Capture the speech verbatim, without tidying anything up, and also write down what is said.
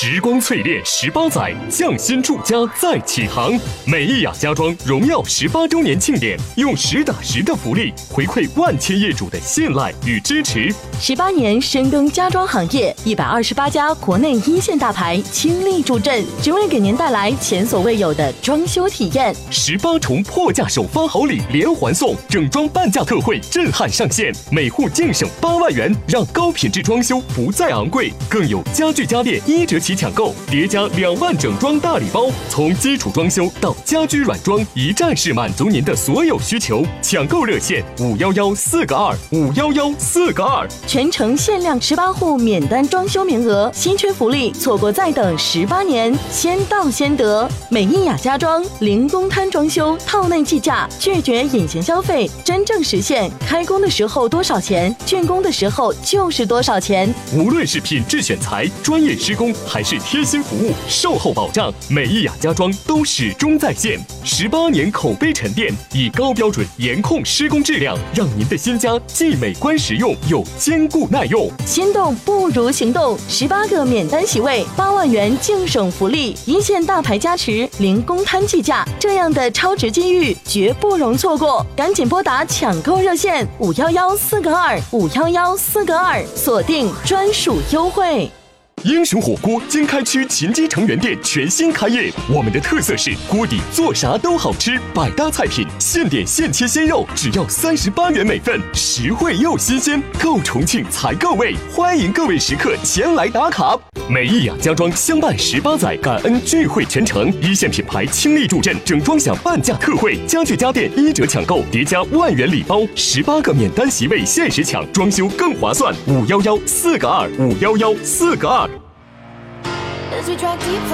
时光淬炼十八载，匠心铸家再起航。美意雅家装荣耀十八周年庆典，用实打实的福利回馈万千业主的信赖与支持。 十八年深耕家装行业，一百二十八家国内一线大牌倾力助阵，只为给您带来前所未有的装修体验。 十八重破价首发好礼连环送，整装半价特惠震撼上线，每户净省八万元，让高品质装修不再昂贵。更有家具家电一折起抢购，叠加两万整装大礼包，从基础装修到家居软装，一站式满足您的所有需求。抢购热线五幺幺四个二五幺幺四个二。 全程限量十八户免单装修名额，稀缺福利，错过再等十八年，先到先得。美意雅家装零公摊装修，套内计价，拒绝隐形消费，真正实现开工的时候多少钱，竣工的时候就是多少钱。 无论是品质选材、专业施工，还是贴心服务、售后保障，美意雅家装都始终在线。十八年口碑沉淀，以高标准严控施工质量，让您的新家既美观实用又坚固耐用。 心动不如行动，十八个免单席位，八万元净省福利，一线大牌加持，零公摊计价，这样的超值机遇绝不容错过！赶紧拨打抢购热线五幺幺四个二五幺幺四个二，锁定专属优惠。 英雄火锅经开区秦基城原店全新开业，我们的特色是锅底做啥都好吃，百搭菜品，现点现切鲜肉，只要三十八元每份，实惠又新鲜，够重庆才够味，欢迎各位食客前来打卡。美意雅家装相伴十八载，感恩聚会全程，一线品牌倾力助阵，整装享半价特惠，家具家电一折抢购，叠加万元礼包，十八个免单席位限时抢，装修更划算。五幺幺四个二五幺幺四个二。